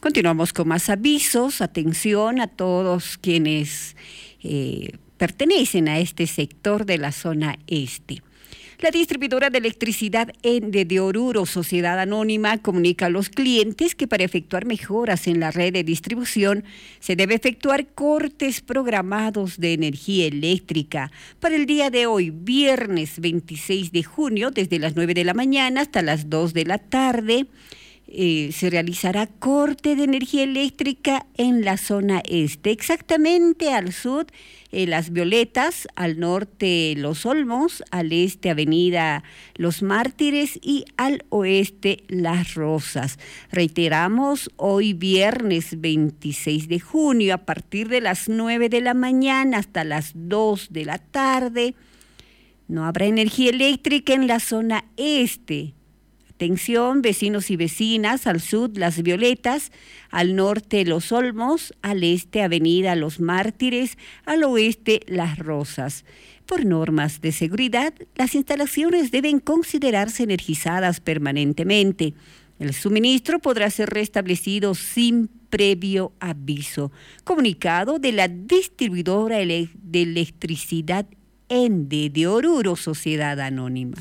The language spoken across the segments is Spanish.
Continuamos con más avisos. Atención a todos quienes pertenecen a este sector de la zona este. La distribuidora de electricidad Ende de Oruro, Sociedad Anónima, comunica a los clientes que para efectuar mejoras en la red de distribución se debe efectuar cortes programados de energía eléctrica. Para el día de hoy, viernes 26 de junio, desde las 9 de la mañana hasta las 2 de la tarde, se realizará corte de energía eléctrica en la zona este, exactamente al sur Las Violetas, al norte Los Olmos, al este Avenida Los Mártires y al oeste Las Rosas. Reiteramos, hoy viernes 26 de junio, a partir de las 9 de la mañana hasta las 2 de la tarde, no habrá energía eléctrica en la zona este. Atención, vecinos y vecinas, al sur Las Violetas, al norte Los Olmos, al este Avenida Los Mártires, al oeste Las Rosas. Por normas de seguridad, las instalaciones deben considerarse energizadas permanentemente. El suministro podrá ser restablecido sin previo aviso. Comunicado de la distribuidora de electricidad Ende de Oruro, Sociedad Anónima.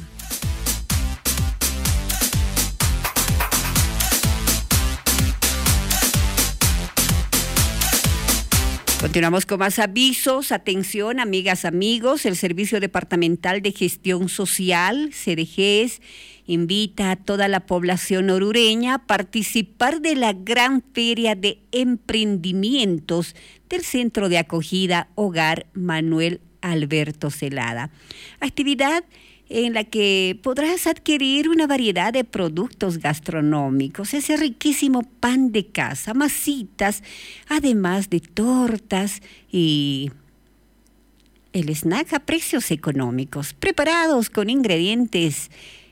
Continuamos con más avisos. Atención, amigas, amigos. El Servicio Departamental de Gestión Social, CDGES, invita a toda la población orureña a participar de la gran feria de emprendimientos del Centro de Acogida Hogar Manuel Alberto Celada. Actividad en la que podrás adquirir una variedad de productos gastronómicos, ese riquísimo pan de casa, masitas, además de tortas y el snack a precios económicos, preparados con ingredientes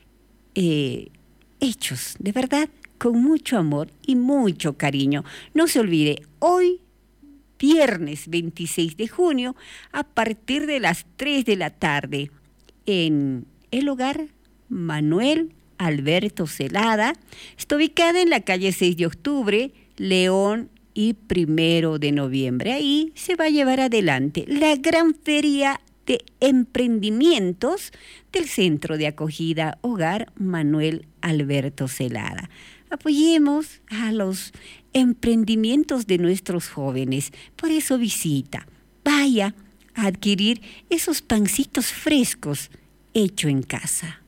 hechos, de verdad, con mucho amor y mucho cariño. No se olvide, hoy, viernes 26 de junio, a partir de las 3 de la tarde, en el Hogar Manuel Alberto Celada. Está ubicada en la calle 6 de octubre, León y 1 de noviembre. Ahí se va a llevar adelante la gran feria de emprendimientos del Centro de Acogida Hogar Manuel Alberto Celada. Apoyemos a los emprendimientos de nuestros jóvenes. Por eso visita, vaya a adquirir esos pancitos frescos hecho en casa.